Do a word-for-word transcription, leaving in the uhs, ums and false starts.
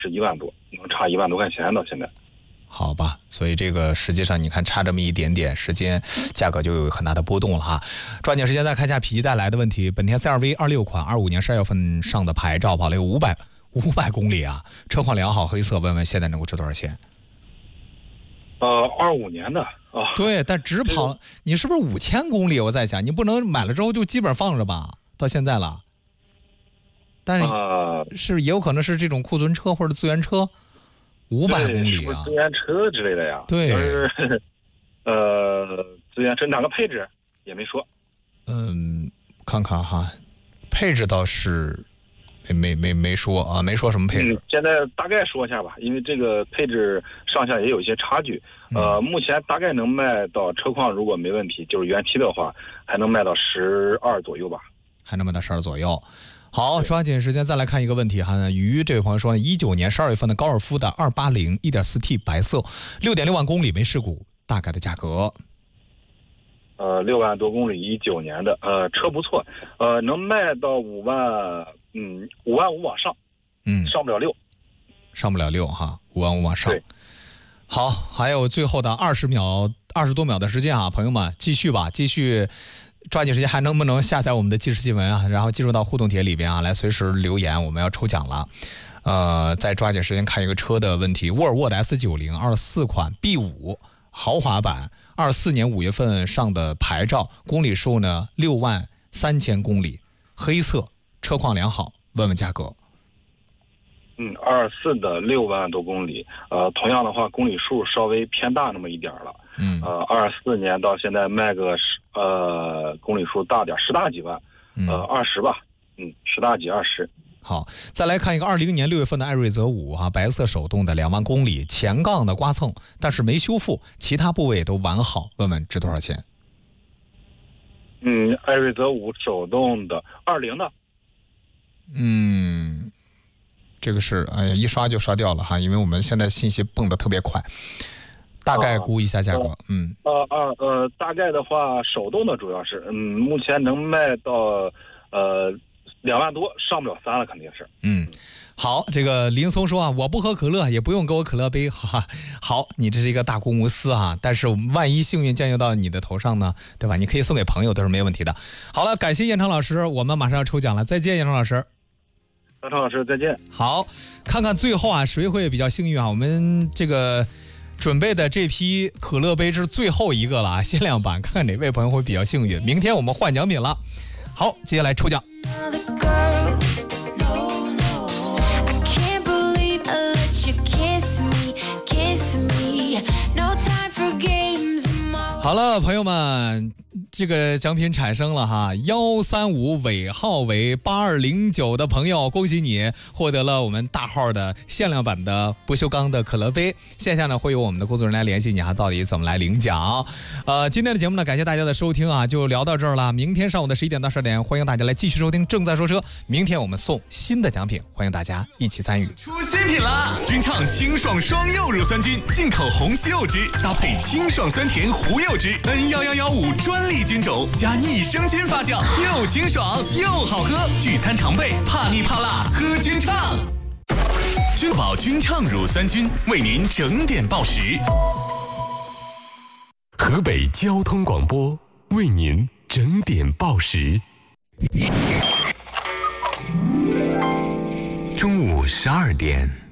是一万多，能差一万多块钱到现在。 好吧，所以这个实际上你看差这么一点点时间，价格就有很大的波动了哈。抓紧时间再看一下否极泰来的问题。本田 C R V 二六款，二五年十二月份上的牌照，跑了有五百五百公里啊，车况良好，黑色。问问现在能够值多少钱？ 呃，二五年的啊。对， 但只跑你是不是五千公里？我在想，你不能买了之后就基本放着吧？到现在了，但是、呃、是也有可能是这种库存车或者资源车。五百公里啊， 资源车之类的呀。 对， 是呃，资源车哪个配置也没说。 嗯，看看哈，配置倒是没没没没说啊，没说什么配置。 嗯，现在大概说一下吧，因为这个配置上下也有一些差距。呃， 嗯、 目前大概能卖到车况如果没问题，就是原漆的话，还能卖到十二左右吧。 还能卖到十二左右。好，抓紧时间再来看一个问题哈。于这位朋友说呢，一九年十二月份的高尔夫的二八零 一点四 T 白色，六点六万公里没事故，大概的价格。 呃，六万多公里，一九年的，呃，车不错，呃，能卖到五万，嗯，五万五往上， 嗯， 上不了六， 上不了六哈，五万五往上。 对， 好，还有最后的二十秒，二十多秒的时间啊，朋友们继续吧，继续。抓紧时间，还能不能下载我们的即时新闻啊？然后进入到互动帖里边啊，来随时留言，我们要抽奖了。呃，再抓紧时间看一个车的问题，沃尔沃的 S 九十 二四款 B 五 豪华版，二四年五月份上的牌照，公里数呢六万三千公里，黑色，车况良好。问问价格。 嗯，二四的六万多公里，呃，同样的话，公里数稍微偏大那么一点了。 嗯， 呃，二四年到现在卖个十，呃，公里数大点，十大几万，呃，二十吧，嗯，十大几二十。 好，再来看一个二零年六月份的艾瑞泽五哈，白色手动的两万公里，前杠的刮蹭，但是没修复，其他部位也都完好。问问值多少钱？ 嗯，艾瑞泽五手动的，二零的。 嗯。这个是哎呀，一刷就刷掉了哈，因为我们现在信息蹦得特别快，大概估一下价格， 呃、 嗯， 呃呃呃，大概的话，手动的主要是，嗯，目前能卖到呃两万多，上不了三了，肯定是， 嗯，好，这个林松说啊，我不喝可乐，也不用给我可乐杯，哈哈，好，你这是一个大公无私啊，但是万一幸运降临到你的头上呢，对吧？你可以送给朋友都是没有问题的。好了，感谢燕昌老师，我们马上要抽奖了，再见，燕昌老师。 张超老师再见。 好，看看最后啊谁会比较幸运啊？我们这个准备的这批可乐杯是最后一个了啊，限量版，看看哪位朋友会比较幸运。明天我们换奖品了。好，接下来抽奖。好了，朋友们，这个奖品产生了哈，幺三五尾号为八二零九的朋友，恭喜你获得了我们大号的限量版的不锈钢的可乐杯。线下呢会有我们的工作人员来联系你，哈，到底怎么来领奖？呃，今天的节目呢，感谢大家的收听啊，就聊到这儿了。明天上午的十一点到十二点，欢迎大家来继续收听正在说车。明天我们送新的奖品，欢迎大家一起参与。 出新品啦！君畅清爽双柚乳酸菌，进口红西柚汁，搭配清爽酸甜胡柚汁 ，N 一一一五专利菌种，加益生菌发酵，又清爽又好喝。聚餐常备，怕腻怕辣，喝君畅。君宝君畅乳酸菌为您整点报时。 河北交通广播为您整点报时。中午十二点。